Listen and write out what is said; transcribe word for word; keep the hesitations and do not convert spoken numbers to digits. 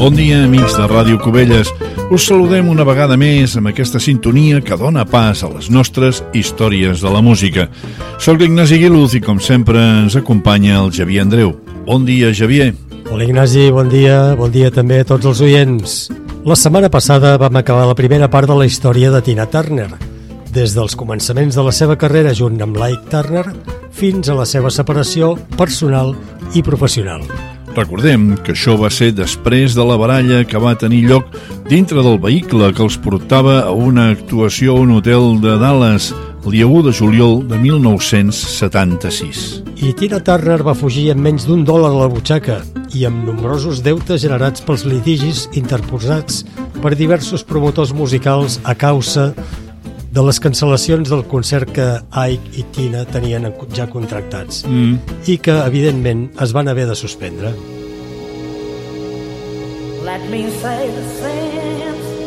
Bon dia, amics de Ràdio Cubelles. Us saludem una vegada més amb aquesta sintonia que dona pas a les nostres històries de la música. Soc l'Ignasi Guiluz i, com sempre, ens acompanya el Xavier Andreu. Bon dia, Xavier. Hola, Ignasi, bon dia. Bon dia també a tots els oients. La setmana passada vam acabar la primera part de la història de Tina Turner, des dels començaments de la seva carrera junt amb Ike Turner fins a la seva separació personal i professional. Recordem que això va ser després de la baralla que va tenir lloc dintre del vehicle que els portava a una actuació a un hotel de Dallas el dia u de juliol de mil nou-cents setanta-sis. I Tina Turner va fugir amb menys d'un dòlar a la butxaca i amb nombrosos deutes generats pels litigis interposats per diversos promotors musicals a causa de les cancel·lacions del concert que Ike i Tina tenien ja contractats mm. i que, evidentment, es van haver de suspendre. Let me say the things